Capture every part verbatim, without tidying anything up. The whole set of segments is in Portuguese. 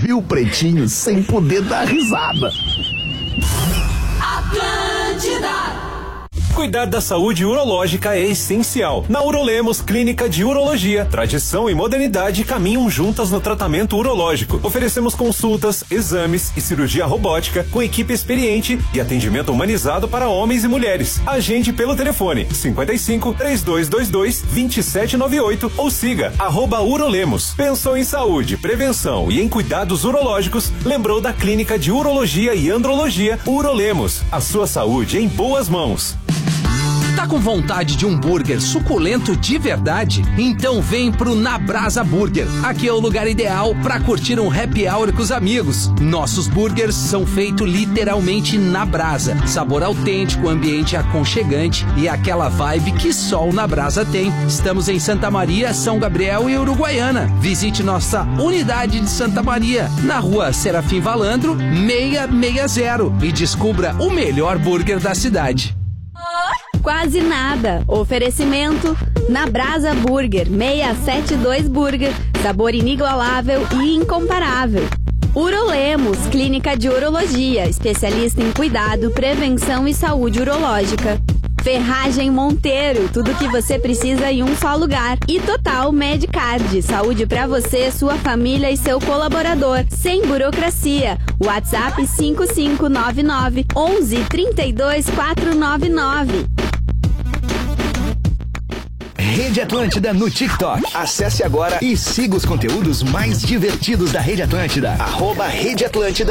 E o Pretinho sem poder dar risada. Atlântida. Cuidar da saúde urológica é essencial. Na Urolemos Clínica de Urologia, tradição e modernidade caminham juntas no tratamento urológico. Oferecemos consultas, exames e cirurgia robótica com equipe experiente e atendimento humanizado para homens e mulheres. Agende pelo telefone cinquenta e cinco, três dois dois dois, vinte e sete noventa e oito ou siga arroba Urolemos. Pensou em saúde, prevenção e em cuidados urológicos? Lembrou da Clínica de Urologia e Andrologia Urolemos. A sua saúde em boas mãos. Tá com vontade de um burger suculento de verdade? Então vem pro Na Brasa Burger. Aqui é o lugar ideal para curtir um happy hour com os amigos. Nossos burgers são feitos literalmente na brasa. Sabor autêntico, ambiente aconchegante e aquela vibe que só o Na Brasa tem. Estamos em Santa Maria, São Gabriel e Uruguaiana. Visite nossa unidade de Santa Maria, na rua Serafim Valandro, seiscentos e sessenta e descubra o melhor burger da cidade. Quase nada. Oferecimento Na Brasa Burger, seiscentos e setenta e dois Burger, sabor inigualável e incomparável. Urolemos, clínica de urologia, especialista em cuidado, prevenção e saúde urológica. Ferragem Monteiro, tudo que você precisa em um só lugar. E Total Medicard, saúde pra você, sua família e seu colaborador, sem burocracia. WhatsApp cinco cinco nove nove, onze, trinta e dois, quatrocentos e noventa e nove. Rede Atlântida no TikTok. Acesse agora e siga os conteúdos mais divertidos da Rede Atlântida. Arroba Rede Atlântida.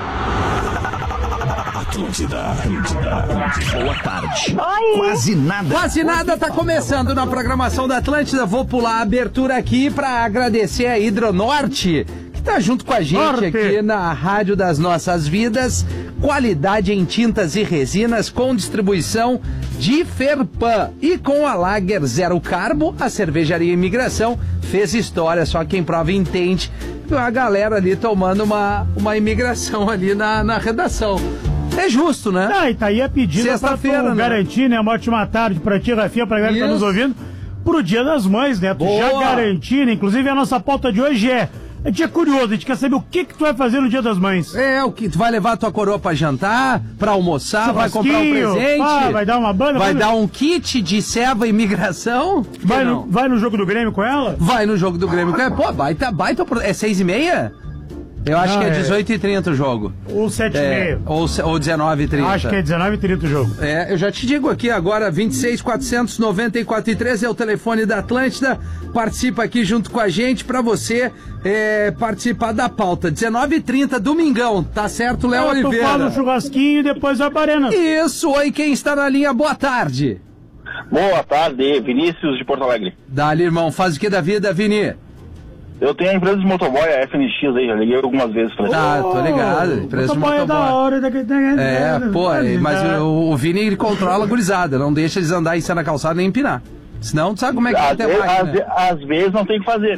Atlântida, Atlântida, Atlântida. Boa tarde. Oi. Quase nada. Quase nada tá começando na programação da Atlântida. Vou pular a abertura aqui pra agradecer a Hidronorte, que tá junto com a gente Norte. Aqui na Rádio das Nossas Vidas. Qualidade em tintas e resinas com distribuição de Ferpan. E com a Lager Zero Carbo, a cervejaria Imigração fez história, só quem prova entende. A galera ali tomando uma, uma imigração ali na, na redação. É justo, né? Ah, e tá aí a pedida pra tu né? garantir, né? Uma ótima tarde pra ti, Rafinha, pra galera que tá nos ouvindo, pro Dia das Mães, né? Tu Boa. já garantir, né? Inclusive a nossa pauta de hoje é... A gente é curioso, a gente quer saber o que que tu vai fazer no Dia das Mães. É, o que tu vai levar a tua coroa pra jantar, pra almoçar, vai comprar um presente. Pá, vai dar uma banda. Vai vai dar no... um kit de serva imigração. Vai no, vai no jogo do Grêmio com ela? Vai no jogo do Grêmio com ela. Pô, baita, baita. É seis e meia? Eu acho ah, que é dezoito e trinta o jogo. Ou sete e meia. É, ou, ou dezenove e trinta. Acho que é dezenove e trinta o jogo. É, eu já te digo aqui agora, vinte e seis, quatrocentos e noventa e quatro e três é o telefone da Atlântida. Participa aqui junto com a gente pra você é, participar da pauta. dezenove e trinta, domingão, tá certo, Léo é, Oliveira? Tu fala um churrasquinho e depois vai pra arena. Isso, oi, quem está na linha, boa tarde. Boa tarde, Vinícius de Porto Alegre. Dali, irmão, faz o que da vida, Vini? Eu tenho a empresa de motoboy, a F N X aí, já liguei algumas vezes. Falei. Tá, tô ligado, empresa de motoboy. É da hora, daqui tem... É, pô, mas o, o Vini, ele controla a gurizada, não deixa eles andar em cima da calçada nem empinar. Senão, tu sabe como é que às tem vezes, máquina. Às, às vezes não tem o que fazer.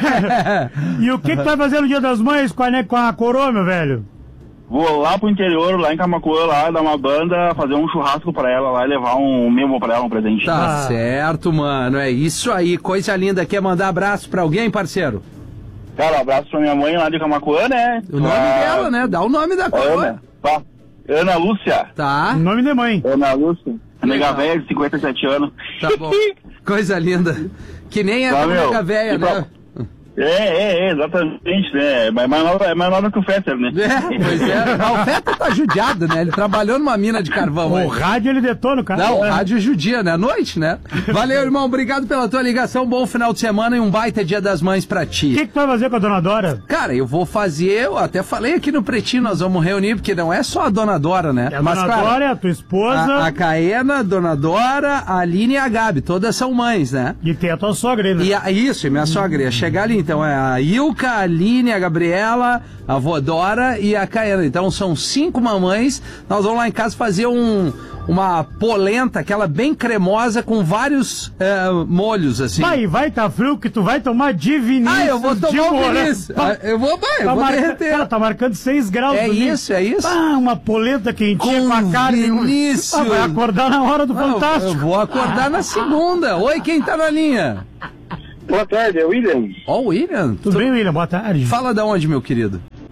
E o que que tu vai fazer no Dia das Mães com a, com a coroa, meu velho? Vou lá pro interior, lá em Camacuã, lá, dar uma banda, fazer um churrasco pra ela lá e levar um mimo pra ela, um presente. Tá ah. certo, mano, é isso aí, coisa linda. Quer mandar abraço pra alguém, parceiro? Cara, um abraço pra minha mãe lá de Camacuã, né? O nome ah, dela, né? Dá o nome da coroa. Ana, tá. Ana Lúcia. Tá. O nome da mãe. Ana Lúcia. Nega velha de cinquenta e sete anos. Tá bom. Coisa linda. Que nem é a nega velha, né? É, é, é, exatamente, né? É mais nova, é mais nova que o Fetter, né? É, pois é. Não, o Fetter tá judiado, né? Ele trabalhou numa mina de carvão. O aí. rádio ele detona, cara. Não, o rádio judia, né? À noite, né? Valeu, irmão. Obrigado pela tua ligação. Bom final de semana e um baita Dia das Mães pra ti. O que que tu vai fazer com a Dona Dora? Cara, eu vou fazer, eu até falei aqui no Pretinho, nós vamos reunir, porque não é só a Dona Dora, né? É a Mas, Dona cara, Dora, a tua esposa. A, a Caena, Dona Dora, a Aline e a Gabi, todas são mães, né? E tem a tua sogra aí, né? E a, isso, e minha sogra ia chegar ali, então é a Ilka, a Aline, a Gabriela, a avó Dora e a Caena. Então são cinco mamães. Nós vamos lá em casa fazer um, uma polenta, aquela bem cremosa, com vários é, molhos, assim. Vai, vai, tá frio que tu vai tomar de Vinícius. Ah, eu vou tomar o Vinícius. Tá, eu vou, vai, eu tá vou marca, derreter. Cara, tá marcando seis graus. É isso, é isso. Ah, uma polenta quentinha com, com a carne. Vinícius. Ah, vai acordar na hora do ah, Fantástico. Eu vou acordar na segunda. Oi, quem tá na linha? Boa tarde, é o William. Ó, oh, William. Tudo tu... bem, William? Boa tarde. Fala de onde, meu querido?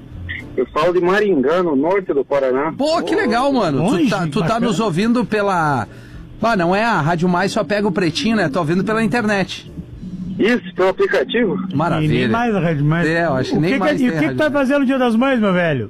Eu falo de Maringá, no norte do Paraná. Pô, que legal, mano. Longe, tu tá, tu tá nos ouvindo pela... Ah, não é a Rádio Mais, só pega o pretinho, né? Tô ouvindo pela internet. Isso, pelo aplicativo. Maravilha. E nem mais a Rádio Mais. É, eu acho que o nem que mais que, E tem o que, a que tu vai Rádio fazer no Dia das Mães, meu velho?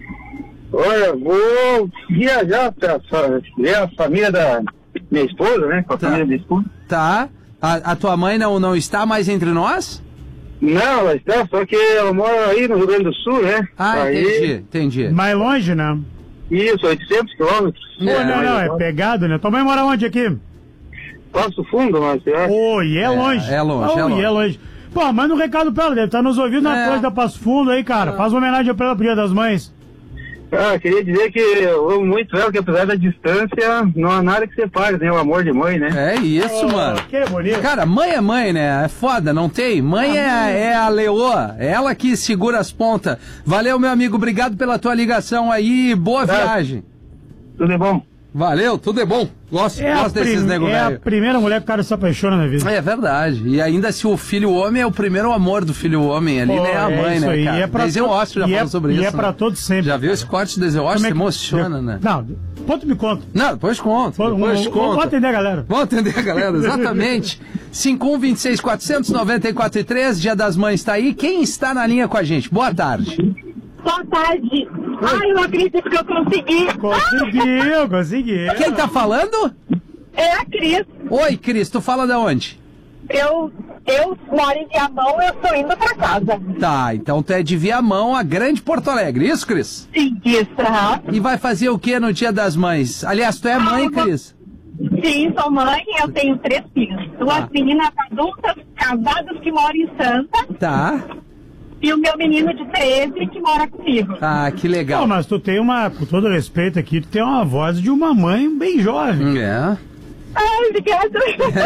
Olha, vou viajar pra, pra ver a família da minha esposa, né? Com a Tá. família da esposa. Tá. A, a tua mãe não, não está mais entre nós? Não, ela está, só que ela mora aí no Rio Grande do Sul, né? Ah, aí, entendi, entendi. Mais longe, né? Isso, oitocentos quilômetros. Pô, não, não, é pegado, né? Tua mãe mora onde aqui? Passo Fundo, mas é. Ô, e é, É, longe. é longe, Oh, é longe. E é longe. Pô, manda um recado pra ela, deve estar nos ouvindo na É. coisa da Passo Fundo aí, cara. Faz uma homenagem pra ela pro Dia das Mães. Ah, queria dizer que eu amo muito ela, que apesar da distância, não há nada que separe, né? O amor de mãe, né? É isso, Oh, mano. Que bonito. Cara, mãe é mãe, né? É foda, não tem? Mãe é, é a leoa, é ela que segura as pontas. Valeu, meu amigo, obrigado pela tua ligação aí, boa Tá. viagem. Tudo é bom? Valeu, tudo é bom. Gosto, É, a, gosto desses prim- nego é a velho. primeira mulher que o cara se apaixona na vida. É verdade. E ainda se o filho homem é o primeiro amor do filho homem ali, Pô, né? A é mãe, isso né, aí. cara? E é pra Desenho to- Ócio já e é- falou sobre e isso. é pra né? todos sempre, Já viu cara. esse corte do Desenho Ócio? Como é Se que- emociona, né? Não, depois tu me conta. Não, depois conta. Vamos, Depois vamos, conta. vamos atender a galera. Vamos atender a galera, exatamente. cinco um dois seis quatro nove quatro três, Dia das Mães tá aí. Quem está na linha com a gente? Boa tarde. Boa tarde. Ai, eu não acredito que eu consegui. Conseguiu, conseguiu. Quem tá falando? É a Cris. Oi, Cris, tu fala da onde? Eu, eu moro em Viamão, eu estou indo pra casa. Tá, então tu é de Viamão, a grande Porto Alegre, isso, Cris? Sim, isso. aham. E vai fazer o que no Dia das Mães? Aliás, tu é mãe, Cris? Sim, sou mãe, eu tenho três filhos. Duas Ah. meninas adultas, casadas, que moram em Santa. Tá. E o meu menino de treze, que mora comigo. Ah, que legal. Não, mas tu tem uma, com todo respeito aqui, tu tem uma voz de uma mãe bem jovem. É. Ai, obrigada.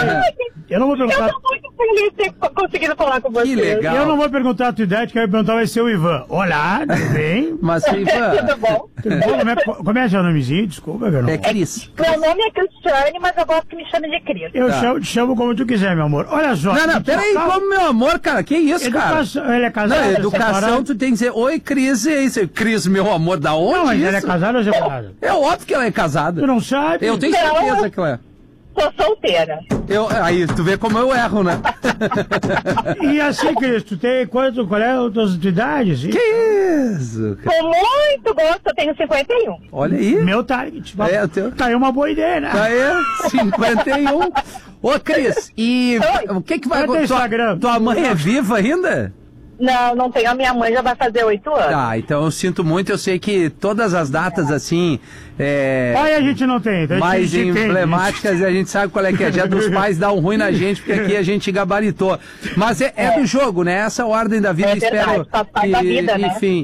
Eu não vou Eu perguntar. estou muito feliz de ter conseguido falar com vocês. Que legal. Eu não vou perguntar a tua idade, que eu ia perguntar vai ser o Ivan. Olá, tudo bem? Mas, Tudo Ivan, bom? Tudo bom? Como é, como é seu nomezinho? Desculpa, meu é irmão. Cris. Meu nome é Cristiane, mas eu gosto que me chame de Cris. Eu Tá. chamo, te chamo como tu quiser, meu amor. Olha só. Não, não, peraí, educação- como meu amor, cara, que isso, cara? Educação, ele é casado? Não, ele é educação, separado? tu tem que dizer, oi, Cris, é isso. Cris, meu amor, da onde Não, mas isso? ele é casado ou separado? É óbvio que ela é casada. Tu não sabe? Eu tenho Não. certeza que ela é. Sou solteira. Eu, aí, tu vê como eu erro, né? E assim, Cris, tu tem quanto, qual é a tua idade? Assim? Que isso, cara? Com muito gosto, eu tenho cinquenta e um. Olha aí. Meu target. É, o teu- Tá aí uma boa ideia, né? Aí, cinquenta e um. Ô, Cris, e Oi. o que que vai Vai ter acontecer? Tua, Instagram. tua mãe é viva ainda? Não, não tenho. A minha mãe já vai fazer oito anos. Tá, então eu sinto muito, eu sei que todas as datas, assim, é, Aí a gente não tem. Então a mais gente entende. emblemáticas, a gente sabe qual é que é. Dia dos Pais dá um ruim na gente, porque aqui a gente gabaritou. Mas é, é do jogo, né? Essa ordem da vida, É verdade, espero faz parte que, da vida, né? enfim,